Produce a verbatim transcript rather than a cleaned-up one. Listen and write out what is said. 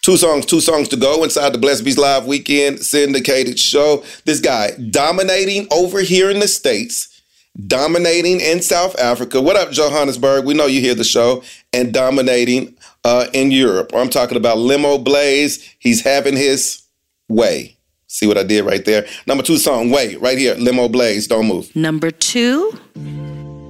Two songs, two songs to go inside the Blessed Beats Live Weekend syndicated show. This guy dominating over here in the States, dominating in South Africa. What up, Johannesburg? We know you hear the show. And dominating uh, in Europe. I'm talking about Limo Blaze. He's having his way. See what I did right there? Number two song, Way, right here. Limo Blaze, Don't Move. Number two.